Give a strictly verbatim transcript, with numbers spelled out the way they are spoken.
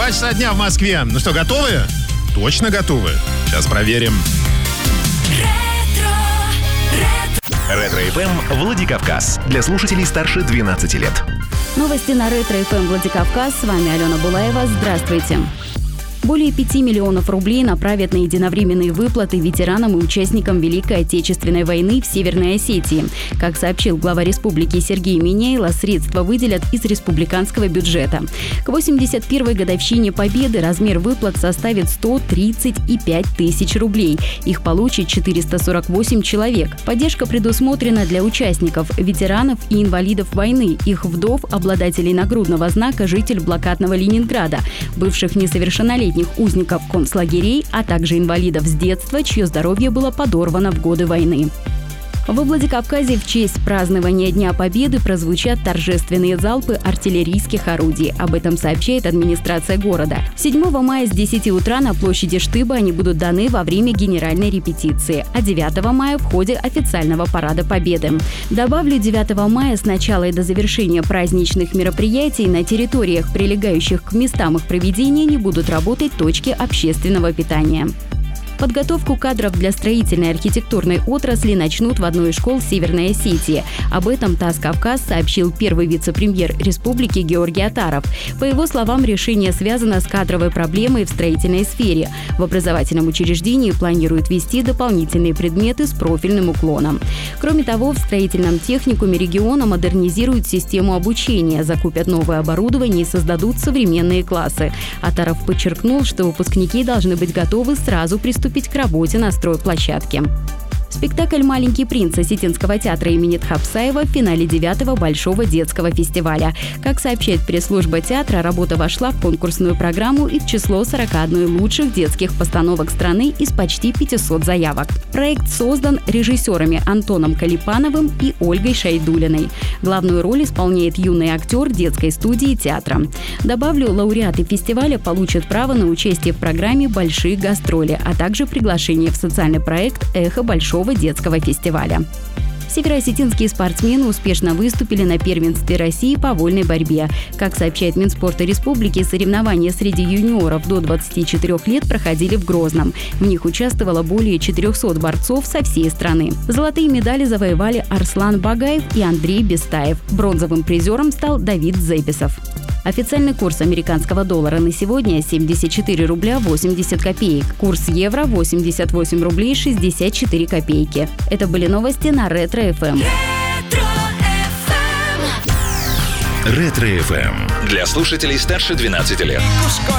Два часа дня в Москве. Ну что, готовы? Точно готовы. Сейчас проверим. Ретро-эф эм Владикавказ. Для слушателей старше двенадцати лет. Новости на Ретро-эф эм Владикавказ. С вами Алена Булаева. Здравствуйте. Более пяти миллионов рублей направят на единовременные выплаты ветеранам и участникам Великой Отечественной войны в Северной Осетии. Как сообщил глава республики Сергей Миняйло, средства выделят из республиканского бюджета. К восемьдесят первой годовщине Победы размер выплат составит сто тридцать пять тысяч рублей. Их получит четыреста сорок восемь человек. Поддержка предусмотрена для участников, ветеранов и инвалидов войны, их вдов, обладателей нагрудного знака «Житель блокадного Ленинграда», бывших несовершеннолетних узников концлагерей, а также инвалидов с детства, чье здоровье было подорвано в годы войны. Во Владикавказе в честь празднования Дня Победы прозвучат торжественные залпы артиллерийских орудий. Об этом сообщает администрация города. седьмого мая с десяти утра на площади Штыба они будут даны во время генеральной репетиции, а девятого мая в ходе официального парада Победы. Добавлю, девятого мая с начала и до завершения праздничных мероприятий на территориях, прилегающих к местам их проведения, не будут работать точки общественного питания. Подготовку кадров для строительной и архитектурной отрасли начнут в одной из школ Северной Осетии. Об этом ТАСС «Кавказ» сообщил первый вице-премьер республики Георгий Атаров. По его словам, решение связано с кадровой проблемой в строительной сфере. В образовательном учреждении планируют ввести дополнительные предметы с профильным уклоном. Кроме того, в строительном техникуме региона модернизируют систему обучения, закупят новое оборудование и создадут современные классы. Атаров подчеркнул, что выпускники должны быть готовы сразу приступить к работе на стройплощадке. Спектакль «Маленький принц» Осетинского театра имени Тхапсаева в финале девятого Большого детского фестиваля. Как сообщает пресс-служба театра, работа вошла в конкурсную программу и в число сорока одной лучших детских постановок страны из почти пятисот заявок. Проект создан режиссерами Антоном Калипановым и Ольгой Шайдулиной. Главную роль исполняет юный актер детской студии театра. Добавлю, лауреаты фестиваля получат право на участие в программе «Большие гастроли», а также приглашение в социальный проект «Эхо Большого детского фестиваля». Североосетинские спортсмены успешно выступили на первенстве России по вольной борьбе. Как сообщает Минспорта Республики, соревнования среди юниоров до двадцати четырёх лет проходили в Грозном. В них участвовало более четырехсот борцов со всей страны. Золотые медали завоевали Арслан Багаев и Андрей Бестаев. Бронзовым призером стал Давид Зеписов. Официальный курс американского доллара на сегодня – семьдесят четыре рубля восемьдесят копеек. Курс евро – восемьдесят восемь рублей шестьдесят четыре копейки. Это были новости на Ретро-эф эм. Ретро-эф эм. Для слушателей старше двенадцати лет.